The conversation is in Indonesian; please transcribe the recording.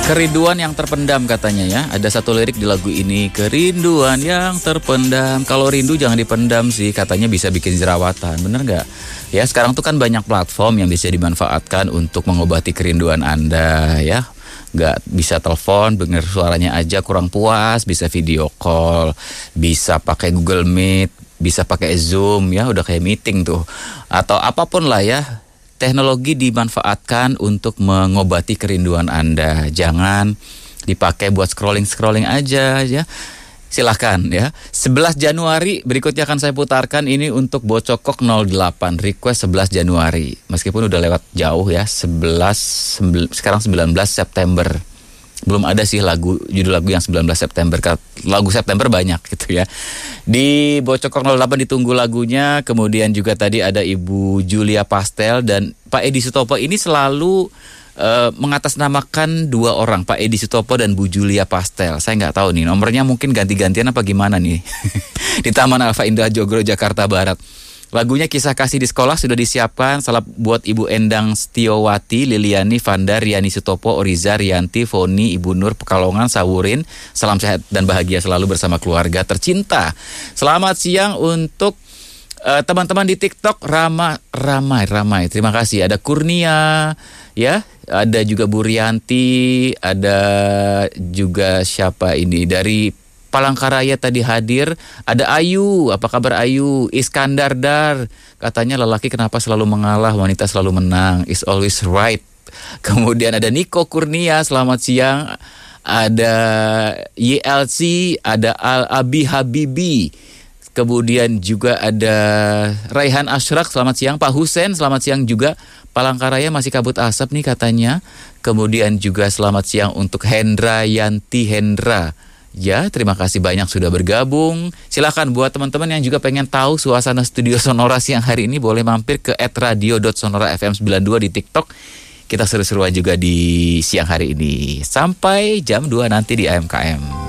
Kerinduan yang terpendam katanya ya. Ada satu lirik di lagu ini, kerinduan yang terpendam. Kalau rindu jangan dipendam sih, katanya bisa bikin jerawatan. Bener nggak? Ya sekarang tuh kan banyak platform yang bisa dimanfaatkan untuk mengobati kerinduan Anda ya. Nggak bisa telepon, dengar suaranya aja kurang puas, bisa video call, bisa pakai Google Meet, bisa pakai Zoom ya, udah kayak meeting tuh. Atau apapun lah ya. Teknologi dimanfaatkan untuk mengobati kerinduan Anda. Jangan dipakai buat scrolling aja ya. Silahkan ya. 11 Januari berikutnya akan saya putarkan ini untuk Bocokok 08. Request 11 Januari. Meskipun udah lewat jauh ya. Sekarang 19 September. Belum ada sih judul lagu yang 19 September. Lagu September banyak gitu ya. Di Bocokok 08 ditunggu lagunya. Kemudian juga tadi ada Ibu Julia Pastel dan Pak Edi Sutopo ini selalu mengatasnamakan dua orang, Pak Edi Sutopo dan Bu Julia Pastel. Saya nggak tahu nih nomornya, mungkin ganti-gantian apa gimana nih. Di Taman Alfa Indah Jogro, Jakarta Barat. Lagunya Kisah Kasih di Sekolah sudah disiapkan. Salam buat Ibu Endang Setiowati, Liliani, Vanda, Riani Sutopo, Oriza, Rianti, Foni, Ibu Nur, Pekalongan, Sawurin. Salam sehat dan bahagia selalu bersama keluarga tercinta. Selamat siang untuk teman-teman di TikTok. Ramai. Terima kasih. Ada Kurnia, ya. Ada juga Bu Rianti. Ada juga siapa ini dari Palangkaraya tadi hadir. Ada Ayu, apa kabar Ayu? Iskandar Dar, katanya lelaki kenapa selalu mengalah, wanita selalu menang, is always right. Kemudian ada Niko Kurnia, selamat siang. Ada YLC, ada Al-Abi Habibi. Kemudian juga ada Raihan Ashraq, selamat siang. Pak Husen, selamat siang juga. Palangkaraya masih kabut asap nih katanya. Kemudian juga selamat siang untuk Hendra Yanti Hendra. Ya, terima kasih banyak sudah bergabung. Silakan buat teman-teman yang juga pengen tahu suasana studio Sonora siang hari ini, boleh mampir ke @radio.sonorafm92 di TikTok. Kita seru-seruan juga di siang hari ini. Sampai jam 2 nanti di AMKM.